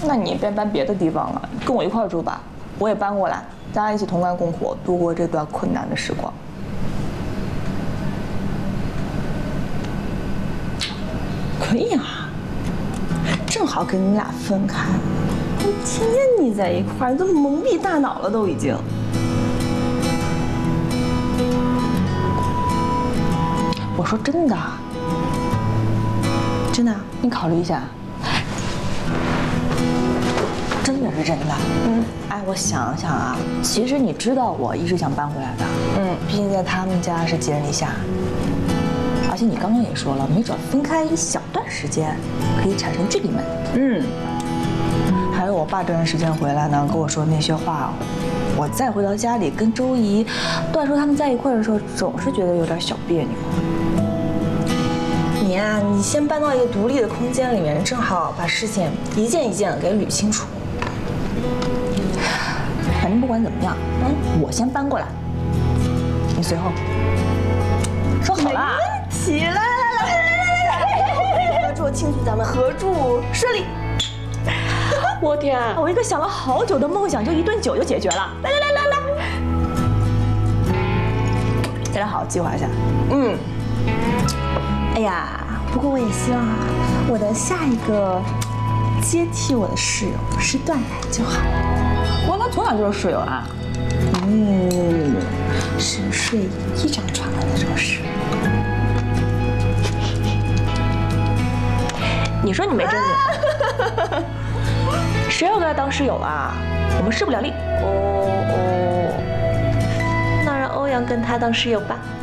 那你别搬别的地方了，跟我一块儿住吧，我也搬过来，大家一起同甘共苦，度过这段困难的时光。 可以啊，正好跟你俩分开，天天腻在一块儿，都蒙蔽大脑了，都已经。 我说真的， 真的， 你考虑一下。真的是真的。哎，我想想啊，其实你知道我一直想搬回来的。毕竟在他们家是寄人篱下，而且你刚刚也说了，没准分开一小段时间可以产生距离美。还有我爸这段时间回来呢，跟我说那些话，我再回到家里跟周姨、段叔他们在一块儿的时候，总是觉得有点小别扭。 你呀，你先搬到一个独立的空间里面，正好把事情一件一件的给捋清楚。 反正不管怎么样，我先搬过来，你随后。说好了。 起来，合作庆祝咱们合住顺利。 我天，我一个想了好久的梦想，就一顿酒就解决了。来，咱俩好好计划一下。 哎呀，不过我也希望啊，我的下一个接替我的室友是段然就好。 我他从小就是室友啊。 是睡一张床的那种室友。 你说你没正经，谁要跟他当室友啊？我们势不两立。 那让欧阳跟他当室友吧。